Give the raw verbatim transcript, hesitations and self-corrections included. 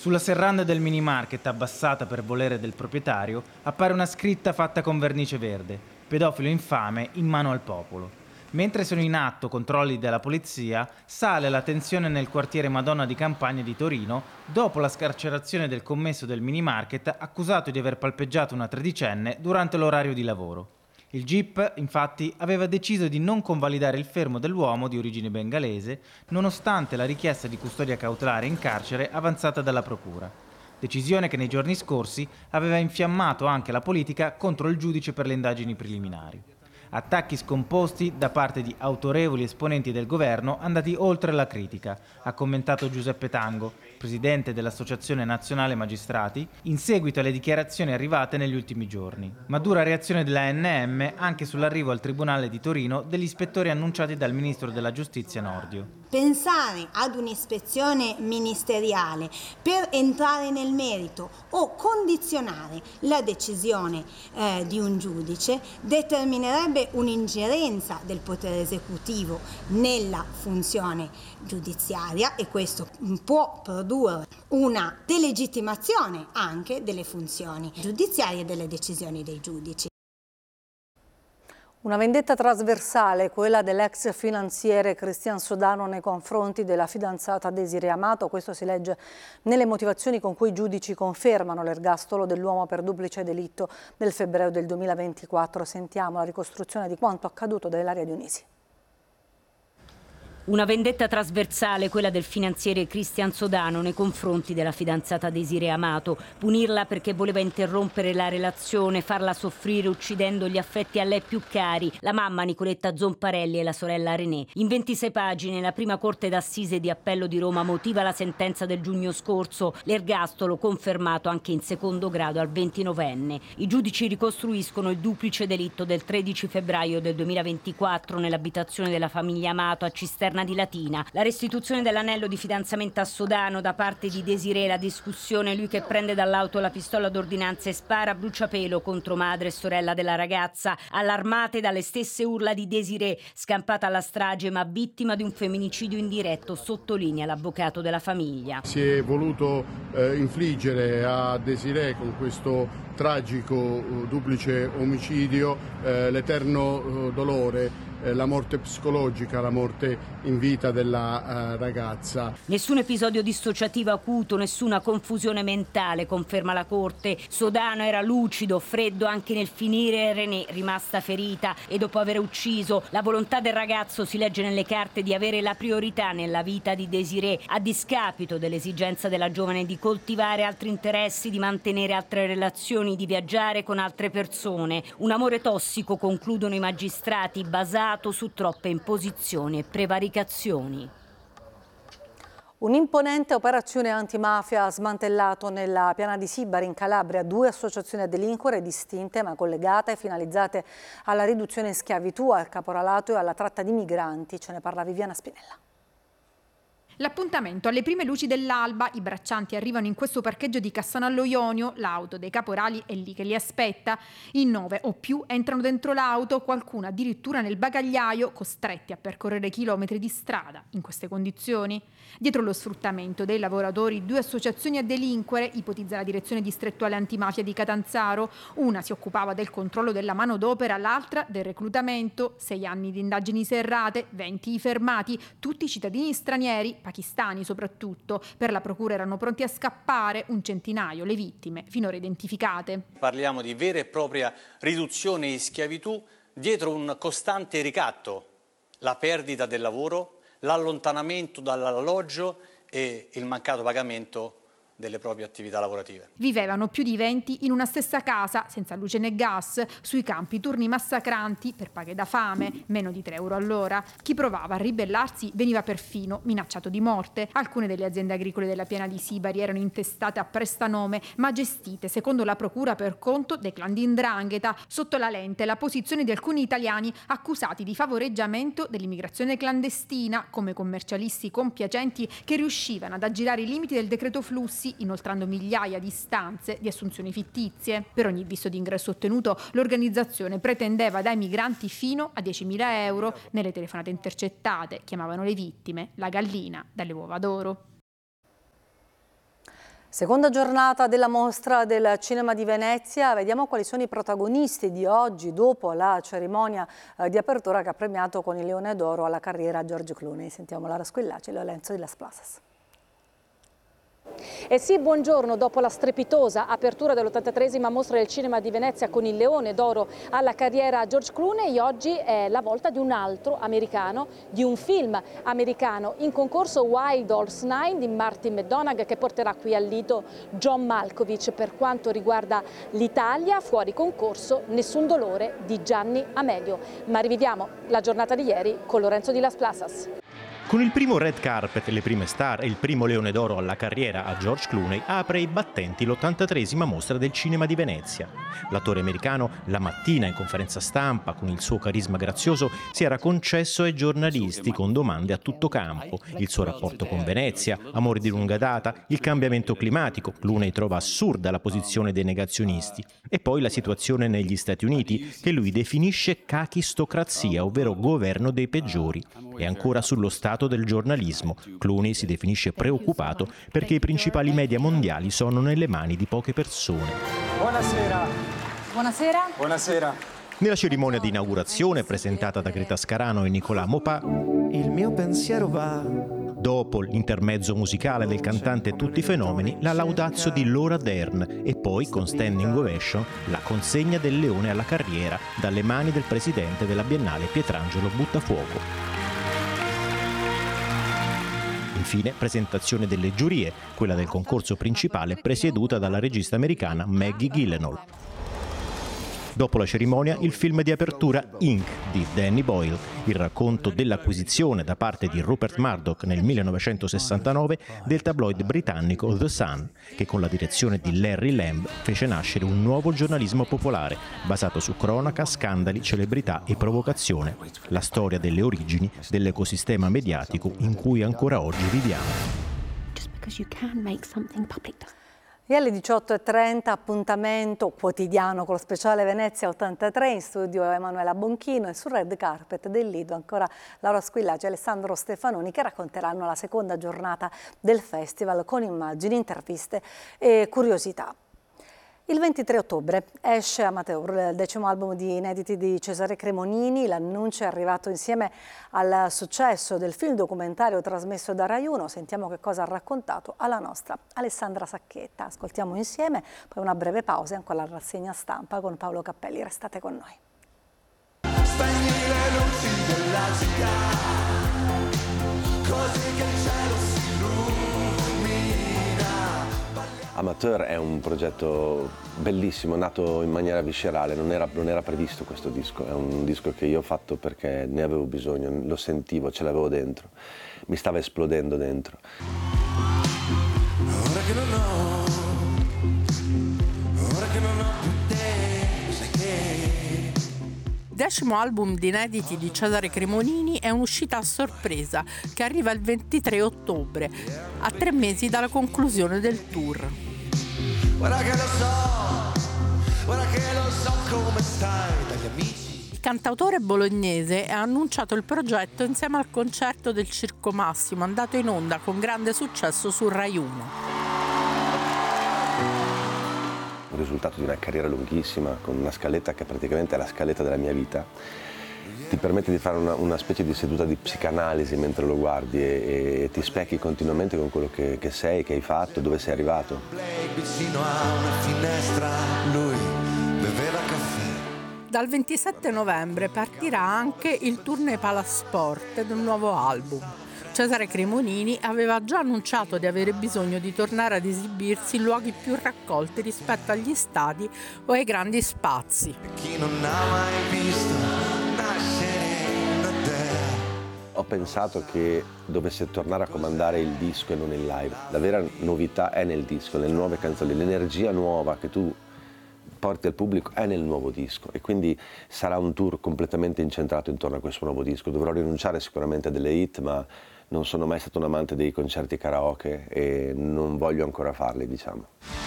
Sulla serranda del mini market, abbassata per volere del proprietario, appare una scritta fatta con vernice verde: pedofilo infame in mano al popolo. Mentre sono in atto controlli della polizia, sale la tensione nel quartiere Madonna di Campagna di Torino dopo la scarcerazione del commesso del mini market accusato di aver palpeggiato una tredicenne durante l'orario di lavoro. Il G I P, infatti, aveva deciso di non convalidare il fermo dell'uomo di origine bengalese, nonostante la richiesta di custodia cautelare in carcere avanzata dalla procura. Decisione che nei giorni scorsi aveva infiammato anche la politica contro il giudice per le indagini preliminari. Attacchi scomposti da parte di autorevoli esponenti del governo andati oltre la critica, ha commentato Giuseppe Tango, presidente dell'Associazione Nazionale Magistrati, in seguito alle dichiarazioni arrivate negli ultimi giorni. Ma dura reazione della A N M anche sull'arrivo al Tribunale di Torino degli ispettori annunciati dal ministro della Giustizia Nordio. Pensare ad un'ispezione ministeriale per entrare nel merito o condizionare la decisione eh, di un giudice determinerebbe un'ingerenza del potere esecutivo nella funzione giudiziaria, e questo può produrre una delegittimazione anche delle funzioni giudiziarie e delle decisioni dei giudici. Una vendetta trasversale, quella dell'ex finanziere Cristian Sodano nei confronti della fidanzata Desirée Amato. Questo si legge nelle motivazioni con cui i giudici confermano l'ergastolo dell'uomo per duplice delitto del febbraio del duemilaventiquattro. Sentiamo la ricostruzione di quanto accaduto da Ilaria Dionisi. Una vendetta trasversale, quella del finanziere Cristian Sodano nei confronti della fidanzata Desirée Amato. Punirla perché voleva interrompere la relazione, farla soffrire uccidendo gli affetti a lei più cari, la mamma Nicoletta Zomparelli e la sorella Renée. In ventisei pagine la prima corte d'assise di appello di Roma motiva la sentenza del giugno scorso, l'ergastolo confermato anche in secondo grado al ventinovenne. I giudici ricostruiscono il duplice delitto del tredici febbraio del duemilaventiquattro nell'abitazione della famiglia Amato a Cisterna di Latina. La restituzione dell'anello di fidanzamento a Sodano da parte di Desirée, la discussione, lui che prende dall'auto la pistola d'ordinanza e spara a bruciapelo contro madre e sorella della ragazza, allarmate dalle stesse urla di Desirée, scampata alla strage ma vittima di un femminicidio indiretto, sottolinea l'avvocato della famiglia. Si è voluto eh, infliggere a Desirée, con questo tragico uh, duplice omicidio, eh, l'eterno uh, dolore, la morte psicologica, la morte in vita della uh, ragazza. Nessun episodio dissociativo acuto, nessuna confusione mentale, conferma la Corte. Sodano era lucido, freddo anche nel finire Renée, rimasta ferita, e dopo aver ucciso. La volontà del ragazzo, si legge nelle carte, di avere la priorità nella vita di Desirée, a discapito dell'esigenza della giovane di coltivare altri interessi, di mantenere altre relazioni, di viaggiare con altre persone. Un amore tossico, concludono i magistrati, basato su troppe imposizioni e prevaricazioni. Un'imponente operazione antimafia ha smantellato nella piana di Sibari in Calabria due associazioni a delinquere distinte ma collegate e finalizzate alla riduzione in schiavitù, al caporalato e alla tratta di migranti. Ce ne parla Viviana Spinella. L'appuntamento alle prime luci dell'alba, i braccianti arrivano in questo parcheggio di Cassanallo Ionio, l'auto dei caporali è lì che li aspetta. In nove o più entrano dentro l'auto, qualcuno addirittura nel bagagliaio, costretti a percorrere chilometri di strada in queste condizioni. Dietro lo sfruttamento dei lavoratori, due associazioni a delinquere, ipotizza la direzione distrettuale antimafia di Catanzaro. Una si occupava del controllo della manodopera, l'altra del reclutamento. Sei anni di indagini serrate, venti i fermati, tutti cittadini stranieri, pakistani soprattutto. Per la procura erano pronti a scappare, un centinaio le vittime finora identificate. Parliamo di vera e propria riduzione in schiavitù dietro un costante ricatto, la perdita del lavoro, l'allontanamento dall'alloggio e il mancato pagamento delle proprie attività lavorative. Vivevano più di venti in una stessa casa, senza luce né gas, sui campi turni massacranti per paghe da fame, meno di tre euro all'ora. Chi provava a ribellarsi veniva perfino minacciato di morte. Alcune delle aziende agricole della piana di Sibari erano intestate a prestanome, ma gestite, secondo la procura, per conto dei clan di 'ndrangheta. Sotto la lente la posizione di alcuni italiani accusati di favoreggiamento dell'immigrazione clandestina, come commercialisti compiacenti che riuscivano ad aggirare i limiti del decreto flussi, inoltrando migliaia di istanze di assunzioni fittizie. Per ogni visto d'ingresso ottenuto, l'organizzazione pretendeva dai migranti fino a diecimila euro. Nelle telefonate intercettate chiamavano le vittime la gallina dalle uova d'oro. Seconda giornata della mostra del cinema di Venezia, vediamo quali sono i protagonisti di oggi dopo la cerimonia eh, di apertura che ha premiato con il Leone d'Oro alla carriera George Clooney. Sentiamo Lara Squillaci e Lorenzo di Las Plazas. Eh sì, buongiorno. Dopo la strepitosa apertura dell'ottantatreesima mostra del cinema di Venezia con il Leone d'Oro alla carriera George Clooney, oggi è la volta di un altro americano, di un film americano. In concorso Wild Horse nove di Martin McDonagh, che porterà qui al Lido John Malkovich. Per quanto riguarda l'Italia, fuori concorso Nessun dolore di Gianni Amelio. Ma riviviamo la giornata di ieri con Lorenzo di Las Plazas. Con il primo red carpet, le prime star e il primo Leone d'Oro alla carriera a George Clooney, apre i battenti l'ottantatreesima mostra del cinema di Venezia. L'attore americano, la mattina in conferenza stampa, con il suo carisma grazioso, si era concesso ai giornalisti con domande a tutto campo. Il suo rapporto con Venezia, amori di lunga data, il cambiamento climatico. Clooney trova assurda la posizione dei negazionisti. E poi la situazione negli Stati Uniti, che lui definisce cachistocrazia, ovvero governo dei peggiori. E ancora sullo stato del giornalismo. Clooney si definisce preoccupato perché i principali media mondiali sono nelle mani di poche persone. Buonasera. Buonasera. Buonasera. Nella cerimonia di inaugurazione presentata da Greta Scarano e Nicolà Maupin, il mio pensiero va. Dopo l'intermezzo musicale del cantante Tutti i Fenomeni, la Laudatio di Laura Dern e poi, con standing ovation, la consegna del Leone alla carriera dalle mani del presidente della Biennale Pietrangelo Buttafuoco. Infine, presentazione delle giurie, quella del concorso principale presieduta dalla regista americana Maggie Gyllenhaal. Dopo la cerimonia, il film di apertura Ink di Danny Boyle, il racconto dell'acquisizione da parte di Rupert Murdoch nel millenovecentosessantanove del tabloid britannico The Sun, che con la direzione di Larry Lamb fece nascere un nuovo giornalismo popolare, basato su cronaca, scandali, celebrità e provocazione, la storia delle origini dell'ecosistema mediatico in cui ancora oggi viviamo. Just because you can make something public. E alle diciotto e trenta appuntamento quotidiano con lo speciale Venezia ottantatré, in studio Emanuela Bonchino e sul red carpet del Lido ancora Laura Squillaci e Alessandro Stefanoni, che racconteranno la seconda giornata del festival con immagini, interviste e curiosità. Il ventitré ottobre esce Amateur, il decimo album di inediti di Cesare Cremonini. L'annuncio è arrivato insieme al successo del film documentario trasmesso da Rai uno. Sentiamo che cosa ha raccontato alla nostra Alessandra Sacchetta. Ascoltiamo insieme, poi una breve pausa e ancora la rassegna stampa con Paolo Cappelli. Restate con noi. Spegni le luci della città, così che il cielo si illumina. Amateur è un progetto bellissimo, nato in maniera viscerale, non era, non era previsto questo disco, è un disco che io ho fatto perché ne avevo bisogno, lo sentivo, ce l'avevo dentro, mi stava esplodendo dentro. Ora che non ho, ora che non ho più te, sai che... Decimo album di inediti di Cesare Cremonini è un'uscita a sorpresa che arriva il ventitré ottobre, a tre mesi dalla conclusione del tour. Ora che lo so, ora che lo so come stai dagli amici. Il cantautore bolognese ha annunciato il progetto insieme al concerto del Circo Massimo, andato in onda con grande successo su Rai uno. Il risultato di una carriera lunghissima, con una scaletta che praticamente è la scaletta della mia vita, ti permette di fare una, una specie di seduta di psicanalisi mentre lo guardi e, e ti specchi continuamente con quello che, che sei, che hai fatto, dove sei arrivato. Vicino a una finestra lui beveva caffè. Dal ventisette novembre partirà anche il tournée Palasport del nuovo album. Cesare Cremonini aveva già annunciato di avere bisogno di tornare ad esibirsi in luoghi più raccolti rispetto agli stadi o ai grandi spazi. Chi non ha mai visto nascere da te. Ho pensato che dovesse tornare a comandare il disco e non il live. La vera novità è nel disco, nelle nuove canzoni, l'energia nuova che tu porti al pubblico è nel nuovo disco e quindi sarà un tour completamente incentrato intorno a questo nuovo disco. Dovrò rinunciare sicuramente a delle hit, ma non sono mai stato un amante dei concerti karaoke e non voglio ancora farli, diciamo.